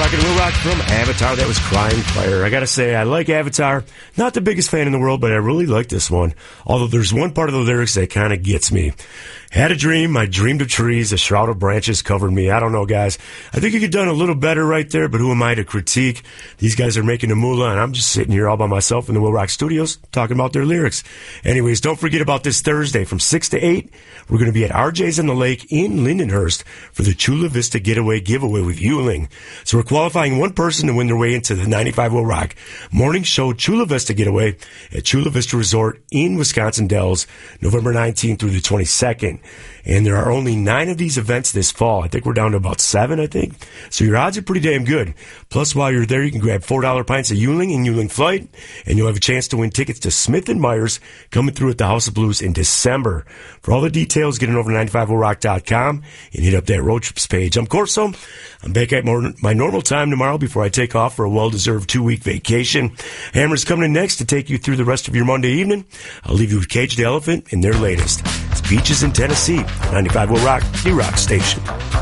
Rockin' Will Rock from Avatar. That was Crying Fire. I gotta say, I like Avatar. Not the biggest fan in the world, but I really like this one. Although there's one part of the lyrics that kind of gets me. Had a dream, I dreamed of trees, a shroud of branches covered me. I don't know, guys. I think you could have done a little better right there, but who am I to critique? These guys are making a moolah, and I'm just sitting here all by myself in the Will Rock Studios talking about their lyrics. Anyways, don't forget about this Thursday from 6 to 8. We're going to be at RJ's on the Lake in Lindenhurst for the Chula Vista Getaway giveaway with Yuling. So we're qualifying one person to win their way into the 95 Will Rock Morning Show Chula Vista Getaway at Chula Vista Resort in Wisconsin Dells, November 19th through the 22nd. And there are only 9 of these events this fall. I think we're down to about 7, I think. So your odds are pretty damn good. Plus, while you're there, you can grab $4 pints of Yuling and Yuling Flight, and you'll have a chance to win tickets to Smith & Myers coming through at the House of Blues in December. For all the details, get on over to 95WillRock.com and hit up that road trips page. I'm Corso. I'm back at my normal time tomorrow before I take off for a well-deserved 2-week vacation. Hammer's coming in next to take you through the rest of your Monday evening. I'll leave you with Cage the Elephant and their latest. It's Beaches in Tennessee. 95 Will Rock, the rock station.